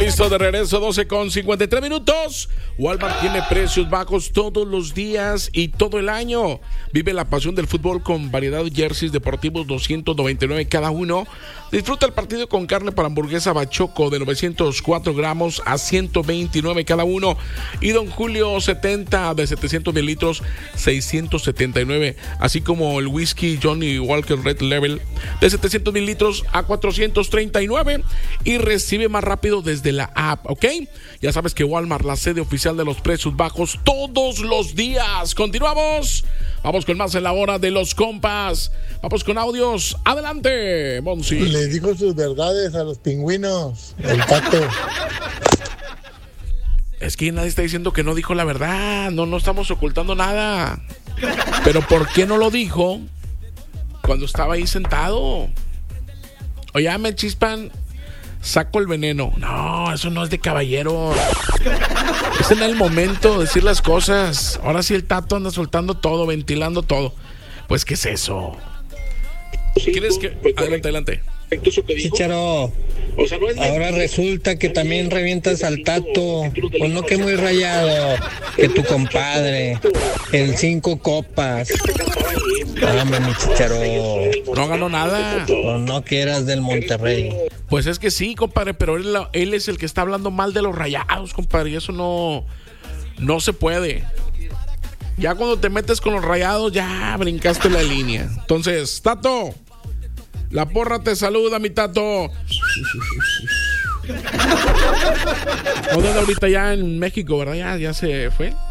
Listo, de regreso, 12:53. Walmart tiene precios bajos todos los días y todo el año. Vive la pasión del fútbol con variedad de jerseys deportivos, 299 cada uno. Disfruta el partido con carne para hamburguesa Bachoco de 904 gramos a 129 cada uno. Y Don Julio 70 de 700 mililitros, 679. Así como el whisky Johnny Walker Red Label de 700 mililitros a 439. Y recibe más rápido desde la app, ¿ok? Ya sabes que Walmart, la sede oficial de los precios bajos todos los días. Continuamos. Vamos con más en la hora de los compas. Vamos con audios. Adelante, Monsi. Le dijo sus verdades a los pingüinos, el Tato. Es que nadie está diciendo que no dijo la verdad. No estamos ocultando nada. Pero ¿por qué no lo dijo cuando estaba ahí sentado? Oye, me chispan, saco el veneno. No, eso no es de caballeros. Es en el momento de decir las cosas. Ahora sí el Tato anda soltando todo, ventilando todo. Pues, ¿qué es eso? ¿Quieres que...? Adelante. Chicharo, ahora resulta que también revientas al Tato. Pues no, que muy rayado, que tu compadre, el 5 copas. Dame, mi Chicharo. No ganó nada. Pues no, que eras del Monterrey. Pues es que sí, compadre, pero él es el que está hablando mal de los Rayados, compadre, y eso no se puede. Ya cuando te metes con los Rayados, ya brincaste la línea. Entonces, Tato, la porra te saluda, mi Tato. ¿Dónde anda ahorita? Ya en México, ¿verdad? Ya se fue.